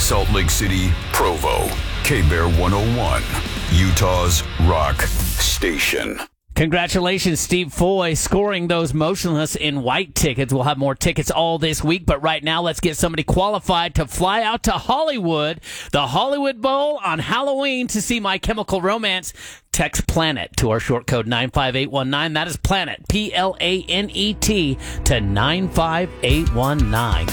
Salt Lake City, Provo, K-Bear 101, Utah's rock station. Congratulations, Steve Foy, scoring those Motionless in White tickets. We'll have more tickets all this week, but right now let's get somebody qualified to fly out to Hollywood, the Hollywood Bowl on Halloween to see My Chemical Romance. Text PLANET to our short code 95819. That is PLANET, PLANET, to 95819.